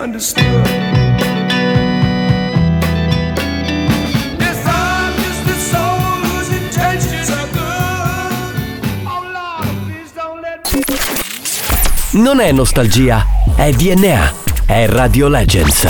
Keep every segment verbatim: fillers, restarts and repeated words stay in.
misunderstood. Non è nostalgia, è D N A, è Radio Legends.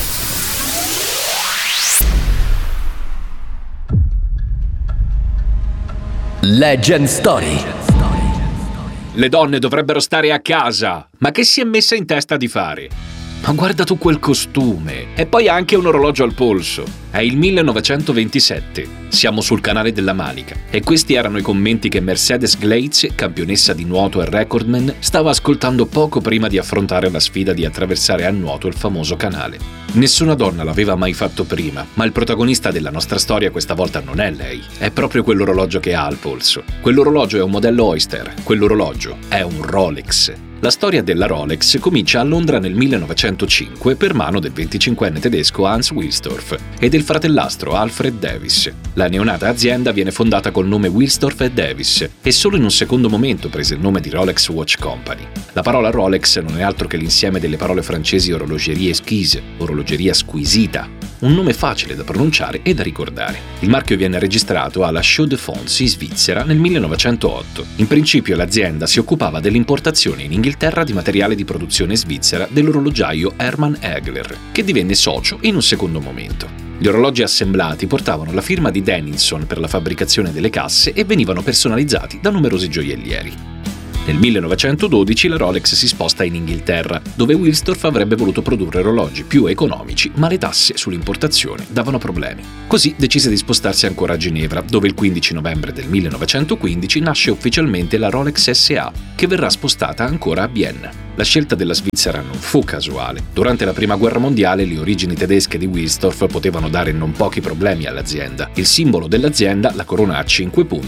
Legend Story. Le donne dovrebbero stare a casa, ma che si è messa in testa di fare? Ma guarda tu quel costume, e poi anche un orologio al polso. È il millenovecentoventisette, siamo sul canale della Manica, e questi erano i commenti che Mercedes Gleitz, campionessa di nuoto e recordman, stava ascoltando poco prima di affrontare la sfida di attraversare a nuoto il famoso canale. Nessuna donna l'aveva mai fatto prima, ma il protagonista della nostra storia questa volta non è lei, è proprio quell'orologio che ha al polso. Quell'orologio è un modello Oyster, quell'orologio è un Rolex. La storia della Rolex comincia a Londra nel millenovecentocinque per mano del venticinquenne tedesco Hans Wilsdorf e del fratellastro Alfred Davis. La neonata azienda viene fondata col nome Wilsdorf e Davis e solo in un secondo momento prese il nome di Rolex Watch Company. La parola Rolex non è altro che l'insieme delle parole francesi orologerie esquise, orologeria squisita, un nome facile da pronunciare e da ricordare. Il marchio viene registrato alla Chaux de Fonds in Svizzera nel millenovecentootto. In principio l'azienda si occupava dell'importazione in Inghilterra di materiale di produzione svizzera dell'orologiaio Hermann Egler, che divenne socio in un secondo momento. Gli orologi assemblati portavano la firma di Denilson per la fabbricazione delle casse e venivano personalizzati da numerosi gioiellieri. Nel millenovecentododici la Rolex si sposta in Inghilterra, dove Wilsdorf avrebbe voluto produrre orologi più economici, ma le tasse sull'importazione davano problemi. Così decise di spostarsi ancora a Ginevra, dove il quindici novembre del millenovecentoquindici nasce ufficialmente la Rolex S A, che verrà spostata ancora a Vienna. La scelta della Svizzera non fu casuale. Durante la Prima Guerra Mondiale le origini tedesche di Wilsdorf potevano dare non pochi problemi all'azienda. Il simbolo dell'azienda, la corona a cinque punti,